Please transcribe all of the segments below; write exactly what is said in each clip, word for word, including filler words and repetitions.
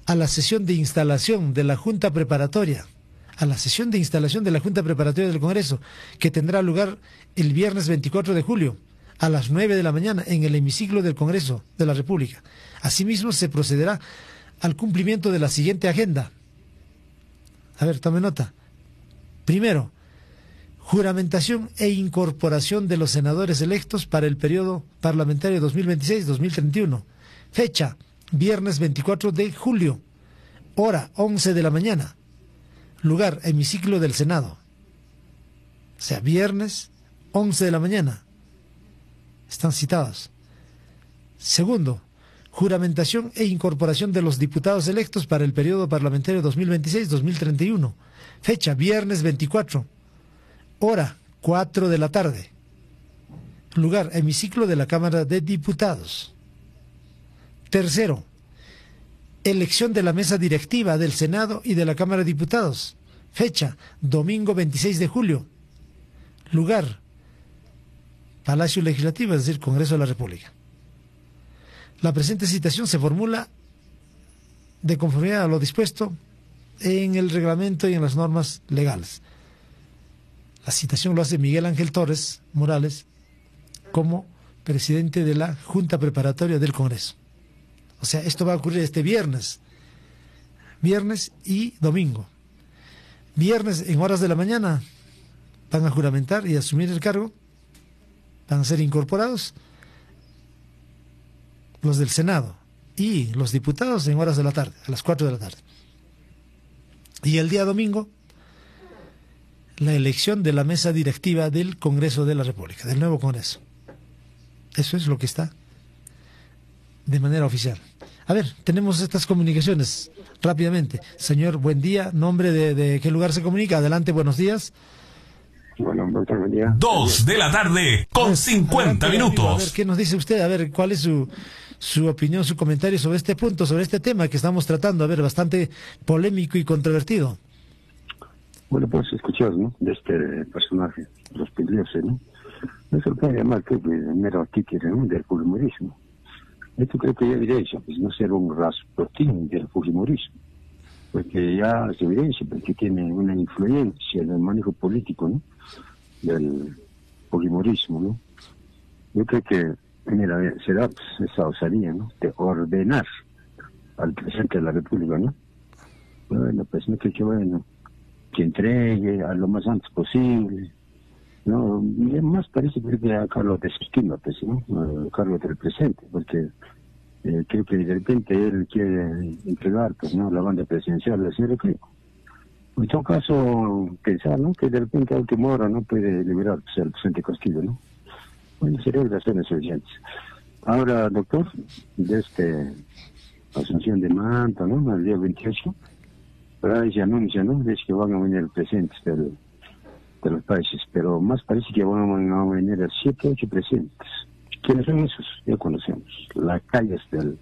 a la sesión de instalación de la Junta Preparatoria, a la sesión de instalación de la Junta Preparatoria del Congreso, que tendrá lugar el viernes veinticuatro de julio, a las nueve de la mañana, en el hemiciclo del Congreso de la República. Asimismo, se procederá al cumplimiento de la siguiente agenda. A ver, tome nota. Primero, juramentación e incorporación de los senadores electos para el periodo parlamentario dos mil veintiséis dos mil treinta y uno. Fecha, viernes veinticuatro de julio, hora once de la mañana. Lugar, hemiciclo del Senado. O sea, viernes once de la mañana. Están citados. Segundo, juramentación e incorporación de los diputados electos para el periodo parlamentario dos mil veintiséis dos mil treinta y uno. Fecha, viernes veinticuatro, hora cuatro de la tarde. Lugar, hemiciclo de la Cámara de Diputados. Tercero, elección de la mesa directiva del Senado y de la Cámara de Diputados. Fecha, domingo veintiséis de julio. Lugar, Palacio Legislativo, es decir, Congreso de la República. La presente citación se formula de conformidad a lo dispuesto en el reglamento y en las normas legales. La citación lo hace Miguel Ángel Torres Morales como presidente de la Junta Preparatoria del Congreso. O sea, esto va a ocurrir este viernes, viernes y domingo. Viernes en horas de la mañana van a juramentar y asumir el cargo, van a ser incorporados los del Senado y los diputados en horas de la tarde, a las cuatro de la tarde. Y el día domingo, la elección de la mesa directiva del Congreso de la República, del nuevo Congreso. Eso es lo que está de manera oficial. A ver, tenemos estas comunicaciones rápidamente. Señor, buen día. ¿Nombre de, de qué lugar se comunica? Adelante, buenos días. Bueno, doctor, buen día. Dos de la tarde con cincuenta minutos. Amigo, a ver, ¿qué nos dice usted? A ver, ¿cuál es su, su opinión, su comentario sobre este punto, sobre este tema que estamos tratando? A ver, bastante polémico y controvertido. Bueno, pues escuchar, ¿no?, de este personaje, los peligrosos, ¿no? No se lo puede llamar, creo que mero títere, ¿no?, del fujimorismo. Esto creo que ya evidencia, pues no ser un rasputín del fujimorismo, porque ya es evidencia, porque tiene una influencia en el manejo político, ¿no?, del fujimorismo, ¿no? Yo creo que, mira, será pues, esa osadía, ¿no?, de ordenar al presidente de la República, ¿no? Bueno, pues no creo que, bueno, que entregue a lo más antes posible, ¿no? Y además parece que a Carlos desestima, pues, ¿no?, a Carlos del presente, porque eh, creo que de repente él quiere entregar, pues, ¿no?, la banda presidencial al señor Echeverría. En todo caso, pensar, ¿no?, que de repente a última hora no puede liberar, pues, al presidente Castillo, ¿no? Bueno, sería razones suficientes. Ahora, doctor, de este asunción de manta, ¿no?, al día veintiocho, pero ahí se anuncia, ¿no?, es que van a venir presidentes del, de los países, pero más parece que van a venir a siete, ocho presidentes. ¿Quiénes son esos? Ya conocemos. La calle es del,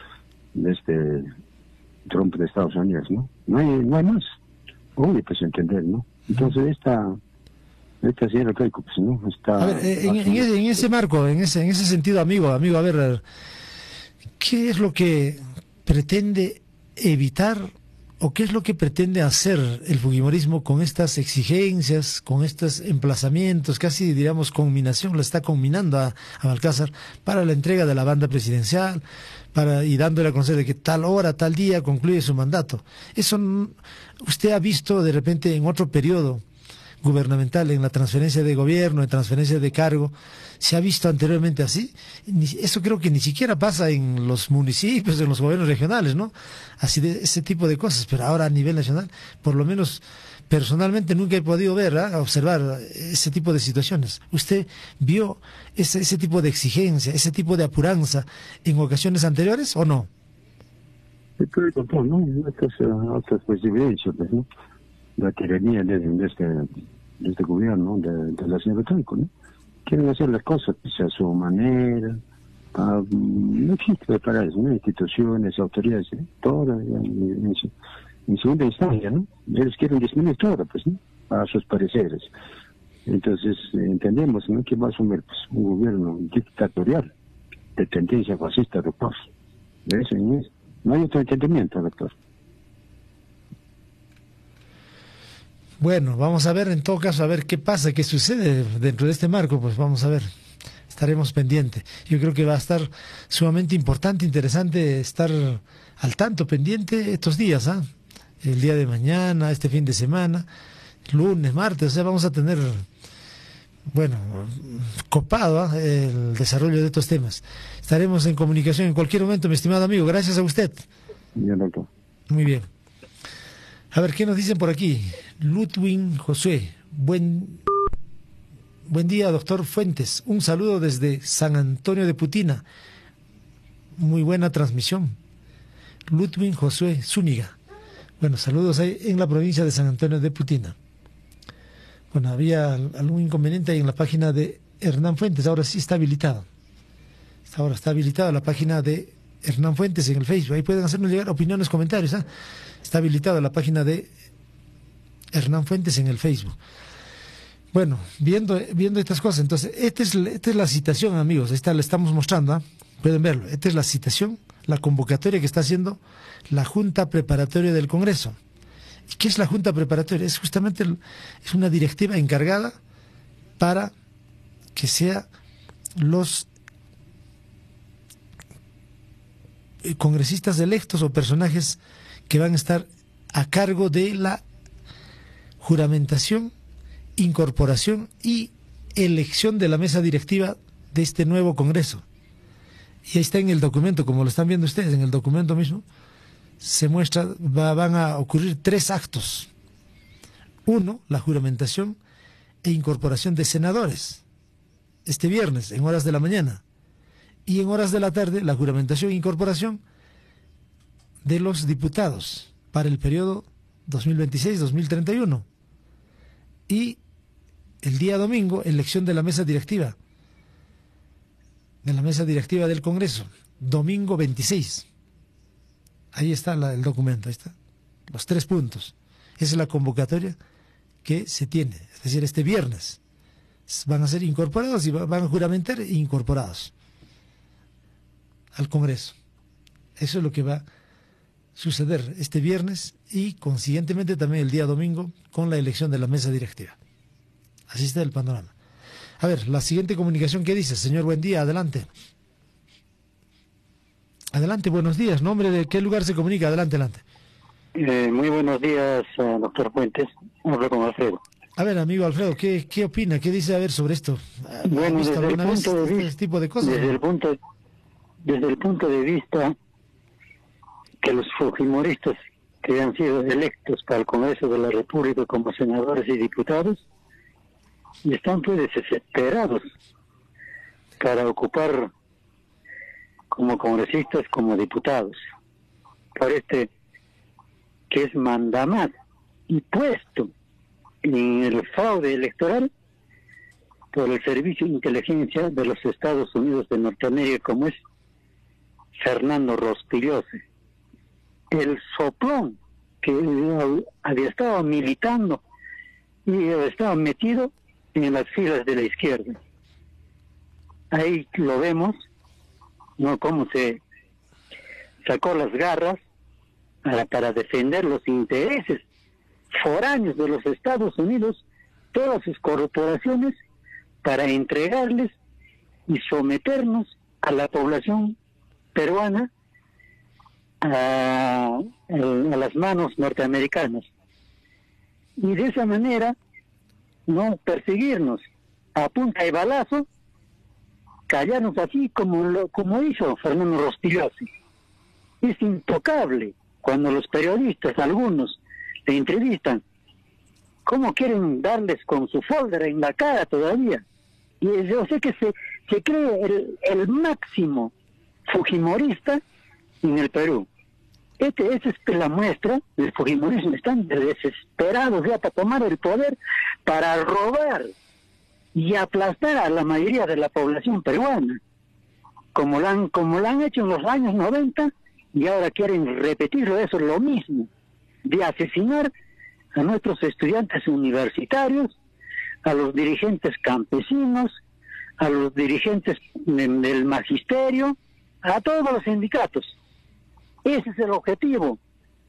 de este Trump de Estados Unidos, ¿no? No hay, no hay más. Obvio, pues entender, ¿no? Entonces esta, esta señora Keiko, pues, ¿no? Está... A ver, en, en, ese, en ese marco, en ese, en ese sentido, amigo, amigo, a ver, ¿qué es lo que pretende evitar o qué es lo que pretende hacer el fujimorismo con estas exigencias, con estos emplazamientos, casi diríamos conminación, la está conminando a, a Balcázar para la entrega de la banda presidencial, para y dándole a conocer de que tal hora, tal día concluye su mandato? Eso usted ha visto de repente en otro periodo gubernamental, en la transferencia de gobierno, en transferencia de cargo, ¿se ha visto anteriormente así? Eso creo que ni siquiera pasa en los municipios, en los gobiernos regionales, ¿no? Así de ese tipo de cosas, pero ahora a nivel nacional, por lo menos personalmente nunca he podido ver, ¿eh?, observar ese tipo de situaciones. ¿Usted vio ese, ese tipo de exigencia, ese tipo de apuranza en ocasiones anteriores o no? Estoy con ¿no? Estas uh, otras pues evidencias, pues, ¿no?, la tiranía de, de, este, de este gobierno, de, de la señora Keiko, ¿no? Quieren hacer las cosas pues, a su manera. Uh, no existe para eso, ¿no?, instituciones, autoridades, ¿eh?, todas en, en, en segunda instancia, ¿no? Ellos quieren disminuir todo, pues, ¿no?, a sus pareceres. Entonces entendemos, ¿no?, que va a asumir pues, un gobierno dictatorial de tendencia fascista, doctor. ¿Ves? No hay otro entendimiento, doctor. Bueno, vamos a ver en todo caso, a ver qué pasa, qué sucede dentro de este marco, pues vamos a ver, estaremos pendientes. Yo creo que va a estar sumamente importante, interesante estar al tanto, pendiente estos días, ¿ah? El día de mañana, este fin de semana, lunes, martes, o sea, vamos a tener, bueno, copado, ¿ah?, el desarrollo de estos temas. Estaremos en comunicación en cualquier momento, mi estimado amigo, gracias a usted. Bien, doctor. Muy bien. A ver, ¿qué nos dicen por aquí? Ludwig Josué, buen, buen día, doctor Fuentes. Un saludo desde San Antonio de Putina. Muy buena transmisión. Ludwig Josué Zúñiga. Bueno, saludos ahí en la provincia de San Antonio de Putina. Bueno, había algún inconveniente ahí en la página de Hernán Fuentes. Ahora sí está habilitado. Ahora está habilitada la página de Hernán Fuentes en el Facebook. Ahí pueden hacernos llegar opiniones, comentarios, ¿eh? Está habilitada la página de Hernán Fuentes en el Facebook. Bueno, viendo viendo estas cosas, entonces, esta es, esta es la citación, amigos, esta la estamos mostrando, ¿eh? Pueden verlo, esta es la citación, la convocatoria que está haciendo la Junta Preparatoria del Congreso. ¿Y qué es la Junta Preparatoria? Es justamente el, es una directiva encargada para que sea los congresistas electos o personajes que van a estar a cargo de la juramentación, incorporación y elección de la mesa directiva de este nuevo Congreso. Y ahí está en el documento, como lo están viendo ustedes, en el documento mismo, se muestra, va, van a ocurrir tres actos. Uno, la juramentación e incorporación de senadores, este viernes, en horas de la mañana. Y en horas de la tarde, la juramentación e incorporación de los diputados para el periodo dos mil veintiséis a dos mil treinta y uno. Y el día domingo, elección de la mesa directiva, de la mesa directiva del Congreso, domingo veintiséis. Ahí está la, el documento, ahí está, los tres puntos. Esa es la convocatoria que se tiene, es decir, este viernes van a ser incorporados y van a juramentar e incorporados al Congreso. Eso es lo que va a suceder este viernes y consiguientemente también el día domingo con la elección de la mesa directiva. Así está el panorama. A ver, la siguiente comunicación, ¿qué dice? Señor, buen día, adelante. Adelante, buenos días. ¿Nombre de qué lugar se comunica? Adelante, adelante. Eh, muy buenos días, uh, doctor Fuentes. Hablo con Alfredo. A ver, amigo Alfredo, ¿qué, qué opina? ¿Qué dice a ver sobre esto? Bueno, desde el punto de vista, este tipo de cosas? Desde el punto, desde el punto de vista que los fujimoristas que han sido electos para el Congreso de la República como senadores y diputados están pues desesperados para ocupar como congresistas, como diputados, por este que es mandamás y puesto en el fraude electoral por el Servicio de Inteligencia de los Estados Unidos de Norteamérica, como es Fernando Rospigliosi, el soplón que había estado militando y estaba metido en las filas de la izquierda. Ahí lo vemos, ¿no? Cómo se sacó las garras para, para defender los intereses foráneos de los Estados Unidos, todas sus corporaciones, para entregarles y someternos a la población peruana a, a las manos norteamericanas. Y de esa manera, no perseguirnos a punta de balazo, callarnos así como lo, como hizo Fernando Rospigliosi. Es intocable cuando los periodistas, algunos, le entrevistan, ¿cómo quieren darles con su folder en la cara todavía? Y yo sé que se, se cree el, el máximo fujimorista en el Perú. Este, esa es la muestra del fujimorismo. Están desesperados ya para tomar el poder, para robar y aplastar a la mayoría de la población peruana, como lo han, como lo han hecho en los años noventa, y ahora quieren repetirlo. Eso es lo mismo, de asesinar a nuestros estudiantes universitarios, a los dirigentes campesinos, a los dirigentes del magisterio, a todos los sindicatos. Ese es el objetivo.